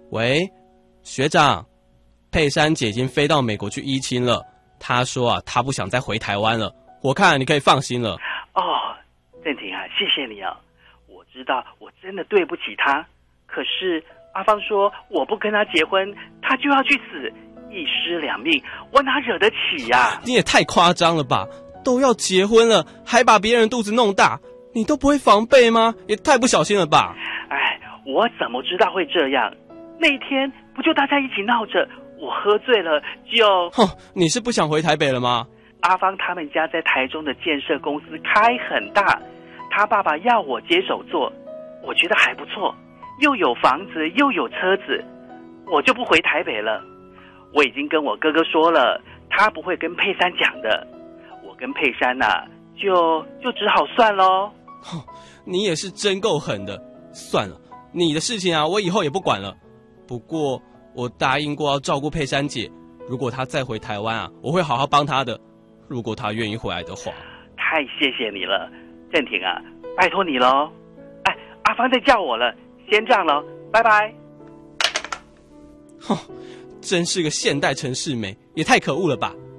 喂，学长，佩珊姐已经飞到美国去依亲了。她说啊，她不想再回台湾了。我看你可以放心了。 哦，郑婷啊，谢谢你啊！我知道我真的对不起她，可是阿芳说我不跟她结婚，她就要去死，一尸两命，我哪惹得起呀？ 你也太夸张了吧！都要结婚了，还把别人肚子弄大，你都不会防备吗？也太不小心了吧！ 哎，我怎么知道会这样？那天不就大家一起闹着，我喝醉了就…… 哼，你是不想回台北了吗？ 阿芳他们家在台中的建设公司开很大，他爸爸要我接手做，我觉得还不错，又有房子又有车子，我就不回台北了。我已经跟我哥哥说了，他不会跟佩珊讲的。我跟佩珊啊，就只好算咯。 你也是真够狠的。算了，你的事情啊，我以后也不管了。不过我答应过要照顾佩珊姐，如果她再回台湾啊，我会好好帮她的。如果她愿意回来的话。 太谢谢你了，郑婷啊，拜托你咯。哎，阿芳在叫我了，先这样咯，拜拜。 真是个现代城市美，也太可恶了吧！